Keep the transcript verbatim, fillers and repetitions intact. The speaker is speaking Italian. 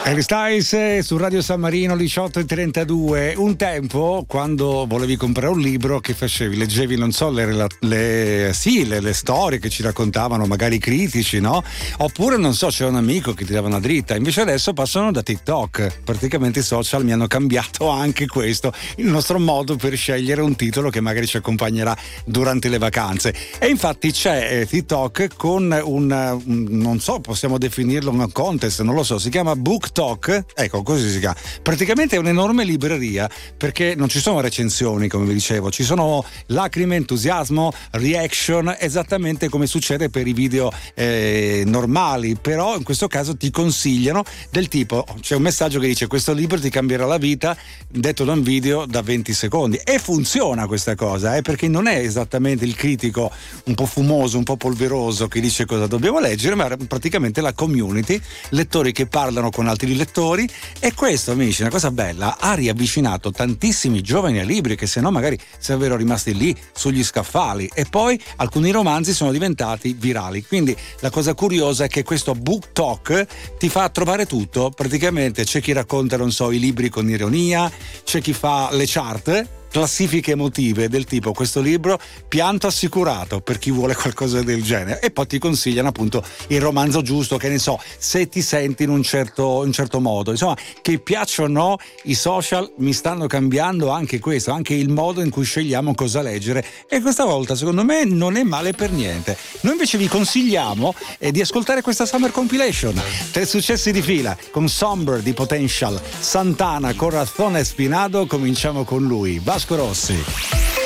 Harry Styles su Radio San Marino, diciotto e trentadue. Un tempo, quando volevi comprare un libro, che facevi? Leggevi, non so, le, le, sì, le, le storie che ci raccontavano magari critici, no? Oppure, non so, c'era un amico che ti dava una dritta. Invece adesso passano da TikTok. Praticamente i social mi hanno cambiato anche questo, il nostro modo per scegliere un titolo che magari ci accompagnerà durante le vacanze. E infatti c'è eh, TikTok con un, un, non so, possiamo definirlo un contest, non lo so, si chiama Book Talk, ecco, così si chiama. Praticamente è un'enorme libreria, perché non ci sono recensioni, come vi dicevo, ci sono lacrime, entusiasmo, reaction, esattamente come succede per i video eh, normali, però in questo caso ti consigliano del tipo, c'è un messaggio che dice: questo libro ti cambierà la vita, detto da un video da venti secondi. E funziona questa cosa, eh, perché non è esattamente il critico un po' fumoso, un po' polveroso che dice cosa dobbiamo leggere, ma praticamente la community, lettori che parlano con altri lettori. E questo, amici, è una cosa bella, ha riavvicinato tantissimi giovani ai libri che se no magari sarebbero rimasti lì sugli scaffali, e poi alcuni romanzi sono diventati virali. Quindi la cosa curiosa è che questo Book Talk ti fa trovare tutto, praticamente c'è chi racconta, non so, i libri con ironia, c'è chi fa le chart, classifiche emotive del tipo: questo libro pianto assicurato, per chi vuole qualcosa del genere, e poi ti consigliano appunto il romanzo giusto, che ne so, se ti senti in un certo, in un certo modo. Insomma, che piaccia o no, i social mi stanno cambiando anche questo, anche il modo in cui scegliamo cosa leggere, e questa volta secondo me non è male per niente. Noi invece vi consigliamo eh, di ascoltare questa Summer Compilation, tre successi di fila con Somber di Potential, Santana, Corazon e Spinado. Cominciamo con lui, Vasco Rossi.